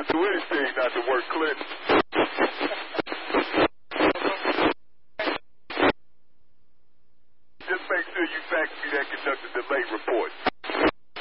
would do anything not to work Clinton. Just make sure you fax me that conductor delay report.